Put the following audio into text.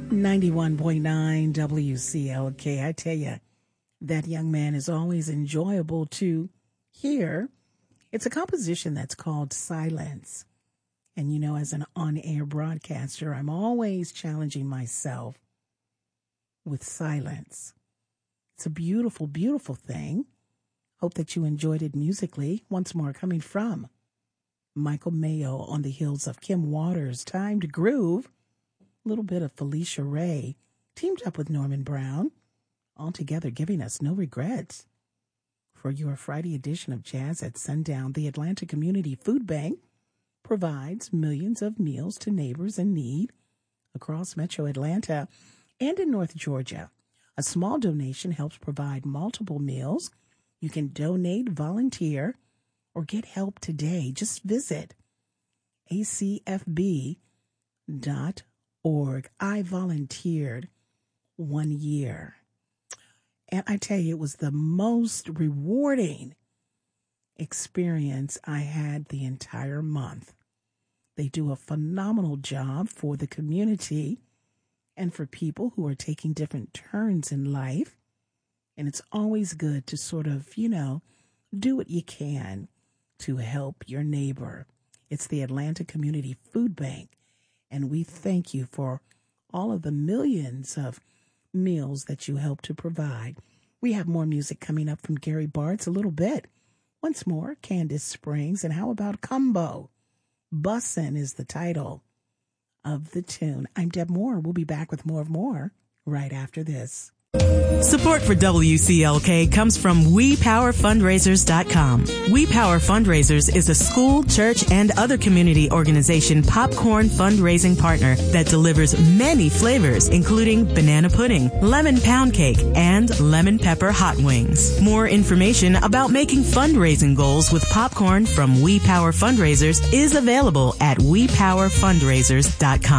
91.9 WCLK. I tell you, that young man is always enjoyable to hear. It's a composition that's called Silence. And, you know, as an on-air broadcaster, I'm always challenging myself with silence. It's a beautiful, beautiful thing. Hope that you enjoyed it musically. Once more, coming from Michael Mayo on the heels of Kim Waters' Time to Groove. A little bit of Felicia Ray teamed up with Norman Brown, all together giving us No Regrets. For your Friday edition of Jazz at Sundown, the Atlanta Community Food Bank provides millions of meals to neighbors in need across Metro Atlanta and in North Georgia. A small donation helps provide multiple meals. You can donate, volunteer, or get help today. Just visit acfb.org. I volunteered 1 year. And I tell you, it was the most rewarding experience I had the entire month. They do a phenomenal job for the community and for people who are taking different turns in life. And it's always good to sort of, you know, do what you can to help your neighbor. It's the Atlanta Community Food Bank. And we thank you for all of the millions of meals that you help to provide. We have more music coming up from Gary Bartz a little bit. Once more, Candace Springs. And how about Combo? Bussin' is the title of the tune. I'm Deb Moore. We'll be back with more right after this. Support for WCLK comes from WePowerFundraisers.com. We Power Fundraisers is a school, church, and other community organization popcorn fundraising partner that delivers many flavors, including banana pudding, lemon pound cake, and lemon pepper hot wings. More information about making fundraising goals with popcorn from We Power Fundraisers is available at WePowerFundraisers.com.